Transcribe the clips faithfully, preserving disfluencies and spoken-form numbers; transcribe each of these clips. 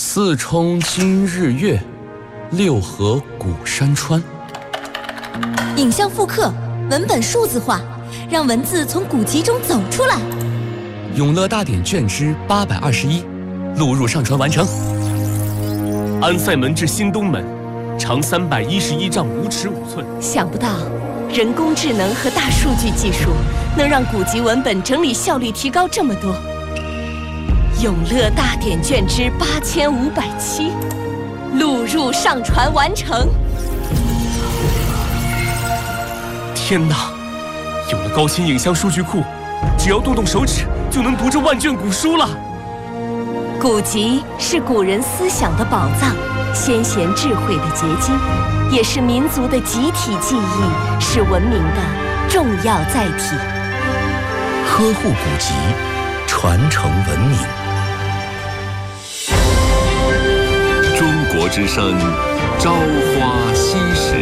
四冲今日月，六合古山川。 影像复刻，文本数字化，让文字从古籍中走出来。 永乐大典卷之八百二十一，录入上传完成。 安塞门至新东门，长三百一十一丈五尺五寸。 想不到，人工智能和大数据技术能让古籍文本整理效率提高这么多。永乐大典卷之八千五百七，录入上传完成。 天哪！有了高清影像数据库，只要动动手指就能读这万卷古书了。 古籍是古人思想的宝藏，先贤智慧的结晶，也是民族的集体记忆，是文明的重要载体。 呵护古籍，传承文明。 中国之声，朝花夕拾。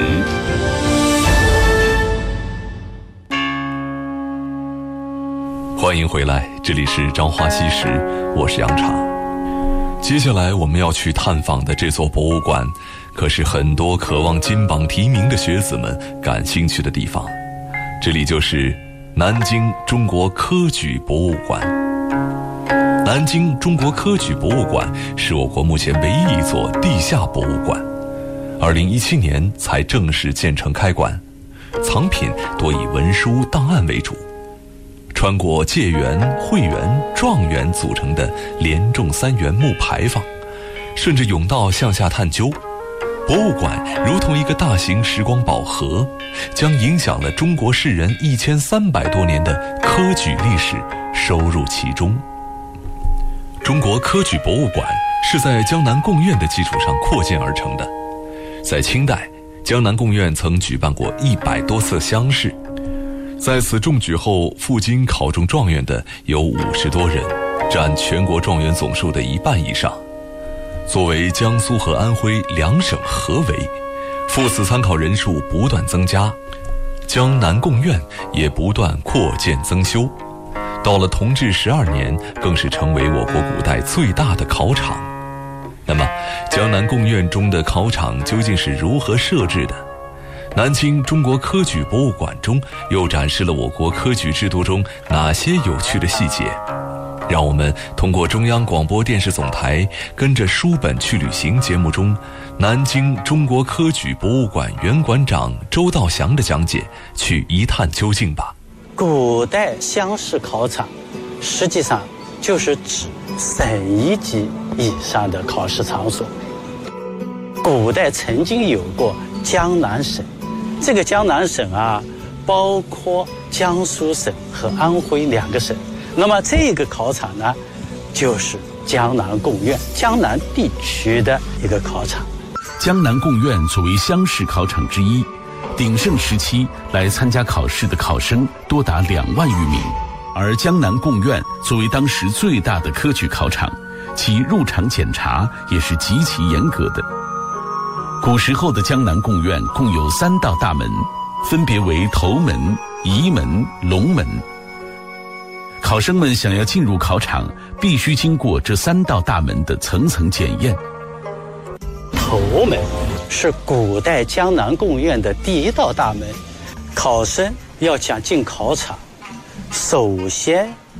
欢迎回来，这里是朝花夕拾，我是杨茶。接下来我们要去探访的这座博物馆，可是很多渴望金榜题名的学子们感兴趣的地方。这里就是南京中国科举博物馆。南京中国科举博物馆是我国目前唯一一座地下博物馆，二零一七年才正式建成开馆，藏品多以文书档案为主。穿过解元、会元、状元组成的连众三元木牌坊，顺着甬道向下探究，博物馆如同一个大型时光宝盒，将影响了中国士人一千三百多年的科举历史收入其中。中国科举博物馆是在江南贡院的基础上扩建而成的。在清代，江南贡院曾举办过一百多次乡试。在此中举后赴京考中状元的有五十多人，占全国状元总数的一半以上。作为江苏和安徽两省合围，赴此参考人数不断增加，江南贡院也不断扩建增修。到了同治十二年，更是成为我国古代最大的考场。那么，江南贡院中的考场究竟是如何设置的？南京中国科举博物馆中又展示了我国科举制度中哪些有趣的细节？让我们通过中央广播电视总台跟着书本去旅行节目中南京中国科举博物馆原馆长周道祥的讲解去一探究竟吧。 古代乡试考场实际上就是指省一级以上的考试场所。古代曾经有过江南省，这个江南省啊，包括江苏省和安徽两个省。那么这个考场呢，就是江南贡院，江南地区的一个考场。 江南贡院作为乡试考场之一，鼎盛时期来参加考试的考生多达两万余名。而江南贡院作为当时最大的科举考场，其入场检查也是极其严格的。古时候的江南贡院共有三道大门，分别为头门、仪门、龙门。考生们想要进入考场，必须经过这三道大门的层层检验。 头门是古代江南贡院的第一道大门，考生要想进考场，首先